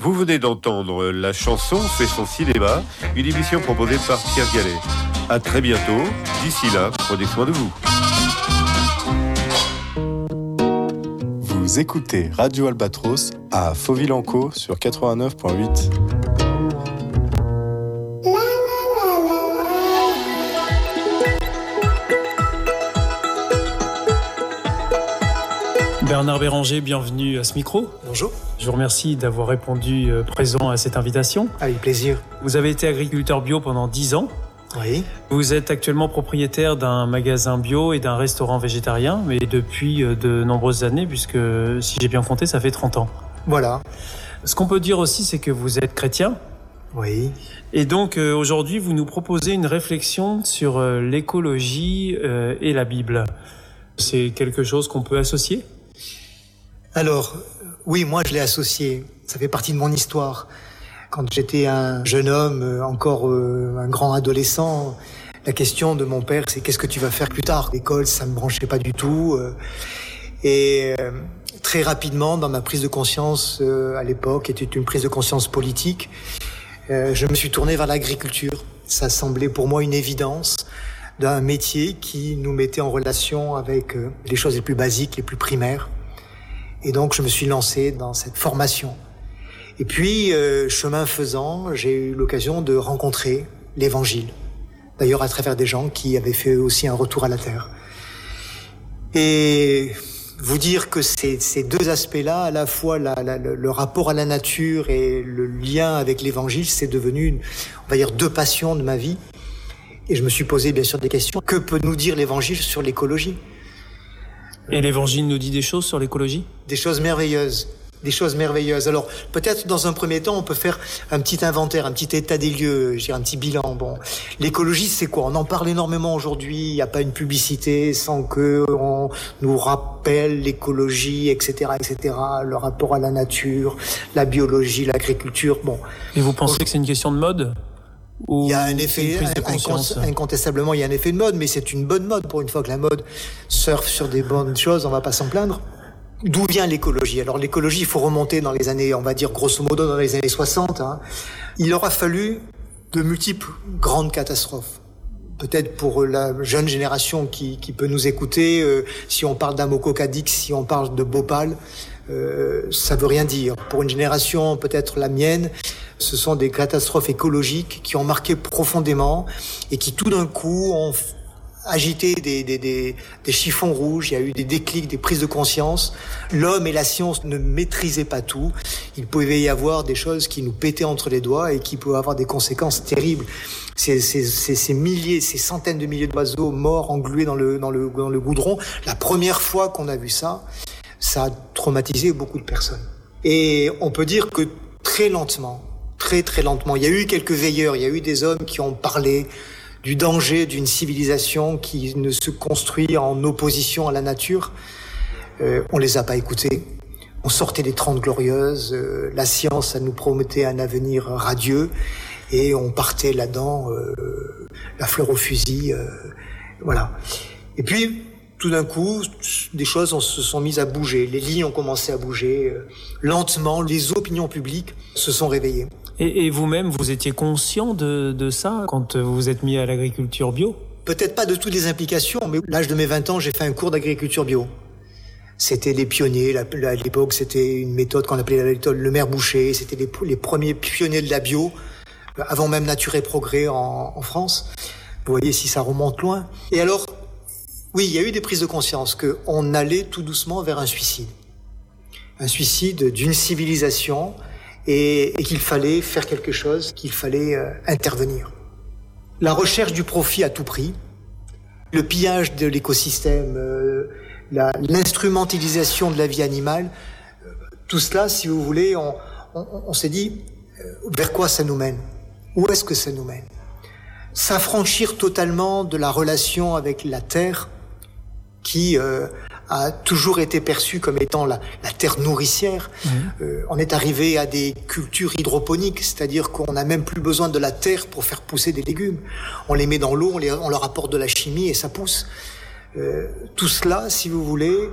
Vous venez d'entendre La chanson fait son cinéma, une émission proposée par Pierre Gallet. À très bientôt. D'ici là, prenez soin de vous. Vous écoutez Radio Albatros à Fauville-en-Caux sur 89.8. Bernard Béranger, bienvenue à ce micro. Bonjour. Je vous remercie d'avoir répondu présent à cette invitation. Avec plaisir. Vous avez été agriculteur bio pendant 10 ans. Oui. Vous êtes actuellement propriétaire d'un magasin bio et d'un restaurant végétarien, mais depuis de nombreuses années, puisque si j'ai bien compté, ça fait 30 ans. Voilà. Ce qu'on peut dire aussi, c'est que vous êtes chrétien. Oui. Et donc aujourd'hui, vous nous proposez une réflexion sur l'écologie et la Bible. C'est quelque chose qu'on peut associer ? Alors, oui, moi je l'ai associé. Ça fait partie de mon histoire. Quand j'étais un jeune homme, encore un grand adolescent, la question de mon père, c'est qu'est-ce que tu vas faire plus tard ? L'école, ça me branchait pas du tout. Et très rapidement, dans ma prise de conscience à l'époque, qui était une prise de conscience politique, je me suis tourné vers l'agriculture. Ça semblait pour moi une évidence d'un métier qui nous mettait en relation avec les choses les plus basiques, les plus primaires. Et donc, je me suis lancé dans cette formation. Et puis, chemin faisant, j'ai eu l'occasion de rencontrer l'Évangile. D'ailleurs, à travers des gens qui avaient fait aussi un retour à la terre. Et vous dire que ces deux aspects-là, à la fois le rapport à la nature et le lien avec l'Évangile, c'est devenu, on va dire, deux passions de ma vie. Et je me suis posé, bien sûr, des questions. Que peut nous dire l'Évangile sur l'écologie ? Et l'Évangile nous dit des choses sur l'écologie ? Des choses merveilleuses. Des choses merveilleuses. Alors, peut-être dans un premier temps, on peut faire un petit inventaire, un petit état des lieux, je dirais un petit bilan. Bon, l'écologie, c'est quoi ? On en parle énormément aujourd'hui. Il n'y a pas une publicité sans que on nous rappelle l'écologie, etc., etc. Le rapport à la nature, la biologie, l'agriculture. Bon. Et vous pensez que c'est une question de mode ? Il y a un effet, incontestablement, il y a un effet de mode, mais c'est une bonne mode. Pour une fois que la mode surfe sur des bonnes choses, on va pas s'en plaindre. D'où vient l'écologie ? Alors l'écologie, il faut remonter dans les années, on va dire grosso modo dans les années 60. Il aura fallu de multiples grandes catastrophes. Peut-être pour la jeune génération qui peut nous écouter, si on parle d'Amoco-Cadix, si on parle de Bhopal, ça veut rien dire. Pour une génération, peut-être la mienne, ce sont des catastrophes écologiques qui ont marqué profondément et qui tout d'un coup ont agité des chiffons rouges. Il y a eu des déclics, des prises de conscience. L'homme et la science ne maîtrisaient pas tout. Il pouvait y avoir des choses qui nous pétaient entre les doigts et qui pouvaient avoir des conséquences terribles. Ces milliers, ces centaines de milliers d'oiseaux morts, englués dans le goudron. La première fois qu'on a vu ça, ça a traumatisé beaucoup de personnes. Et on peut dire que très lentement, il y a eu quelques veilleurs, il y a eu des hommes qui ont parlé du danger d'une civilisation qui ne se construit en opposition à la nature. On les a pas écoutés. On sortait des 30 glorieuses, la science, ça nous promettait un avenir radieux, et on partait là-dedans, la fleur au fusil, voilà. Et puis, tout d'un coup, des choses se sont mises à bouger. Les lignes ont commencé à bouger. Lentement, les opinions publiques se sont réveillées. Et vous-même, vous étiez conscient de ça quand vous vous êtes mis à l'agriculture bio ? Peut-être pas de toutes les implications, mais à l'âge de mes 20 ans, j'ai fait un cours d'agriculture bio. C'était les pionniers. À l'époque, c'était une méthode qu'on appelait la méthode Le Maire Boucher. C'était les premiers pionniers de la bio, avant même Nature et Progrès en France. Vous voyez si ça remonte loin. Et alors, oui, il y a eu des prises de conscience qu'on allait tout doucement vers un suicide. Un suicide d'une civilisation et qu'il fallait faire quelque chose, qu'il fallait intervenir. La recherche du profit à tout prix, le pillage de l'écosystème, l'instrumentalisation de la vie animale, tout cela, si vous voulez, on s'est dit vers quoi ça nous mène ? Où est-ce que ça nous mène ? S'affranchir totalement de la relation avec la terre qui a toujours été perçue comme étant la terre nourricière. On est arrivé à des cultures hydroponiques, c'est-à-dire qu'on n'a même plus besoin de la terre pour faire pousser des légumes. On les met dans l'eau, on leur apporte de la chimie et ça pousse. Tout cela, si vous voulez,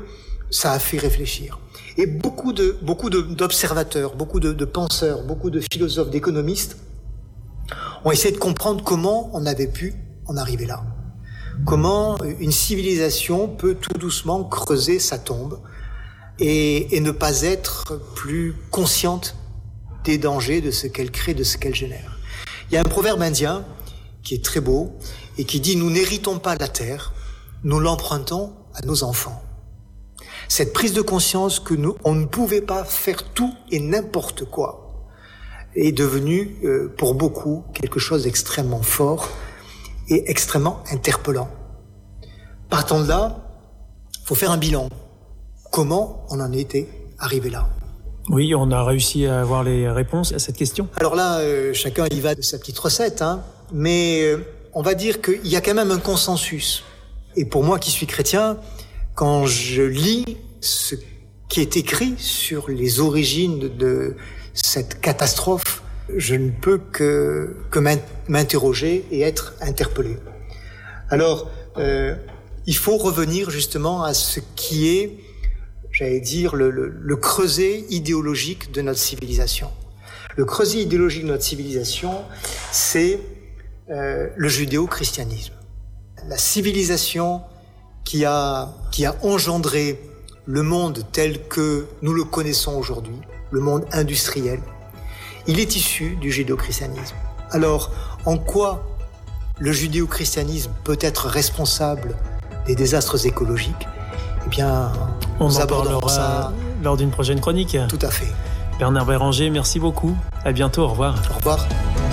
ça a fait réfléchir. Et beaucoup d'observateurs, beaucoup de penseurs, beaucoup de philosophes, d'économistes ont essayé de comprendre comment on avait pu en arriver là. Comment une civilisation peut tout doucement creuser sa tombe et ne pas être plus consciente des dangers de ce qu'elle crée, de ce qu'elle génère. Il y a un proverbe indien qui est très beau et qui dit « Nous n'héritons pas la terre, nous l'empruntons à nos enfants ». Cette prise de conscience que on ne pouvait pas faire tout et n'importe quoi est devenue pour beaucoup quelque chose d'extrêmement fort et extrêmement interpellant. Partant de là, il faut faire un bilan. Comment on en était arrivé là? Oui, on a réussi à avoir les réponses à cette question. Alors là, chacun y va de sa petite recette, mais on va dire qu'il y a quand même un consensus. Et pour moi qui suis chrétien, quand je lis ce qui est écrit sur les origines de cette catastrophe, je ne peux que m'interroger et être interpellé. Alors, il faut revenir justement à ce qui est, j'allais dire, le creuset idéologique de notre civilisation. Le creuset idéologique de notre civilisation, c'est le judéo-christianisme. La civilisation qui a engendré le monde tel que nous le connaissons aujourd'hui, le monde industriel, il est issu du judéo-christianisme. Alors, en quoi le judéo-christianisme peut être responsable des désastres écologiques? Eh bien, nous aborderons ça lors d'une prochaine chronique. Tout à fait. Bernard Béranger, merci beaucoup. À bientôt, au revoir. Au revoir.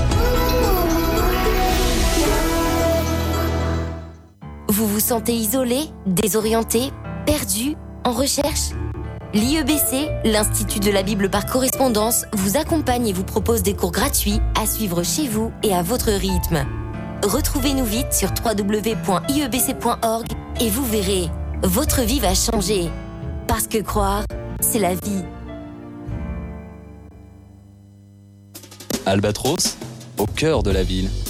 Vous vous sentez isolé, désorienté, perdu, en recherche? L'IEBC, l'Institut de la Bible par correspondance, vous accompagne et vous propose des cours gratuits à suivre chez vous et à votre rythme. Retrouvez-nous vite sur www.iebc.org et vous verrez, votre vie va changer. Parce que croire, c'est la vie. Albatros, au cœur de la ville.